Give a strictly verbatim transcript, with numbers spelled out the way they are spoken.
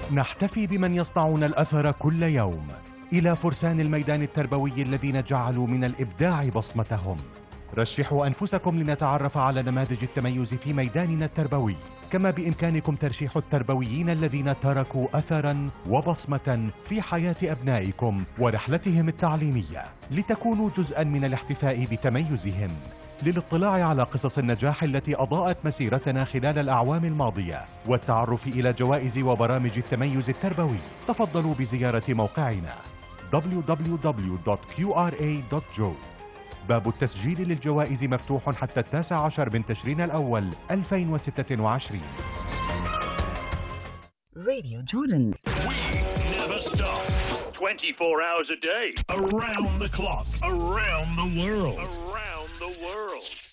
نحتفي بمن يصنعون الأثر كل يوم، إلى فرسان الميدان التربوي الذين جعلوا من الإبداع بصمتهم. رشحوا أنفسكم لنتعرف على نماذج التميز في ميداننا التربوي، كما بإمكانكم ترشيح التربويين الذين تركوا أثرا وبصمة في حياة أبنائكم ورحلتهم التعليمية، لتكونوا جزءا من الاحتفاء بتميزهم. للاطلاع على قصص النجاح التي أضاءت مسيرتنا خلال الأعوام الماضية والتعرف إلى جوائز وبرامج التميز التربوي، تفضلوا بزيارة موقعنا دبليو دبليو دبليو دوت كيو آر إيه دوت جو. باب التسجيل للجوائز مفتوح حتى التاسع عشر من تشرين الأول ألفين وستة وعشرين. Radio Jordan. We never stop. twenty-four hours a day. Around the clock. Around the world. Around the world.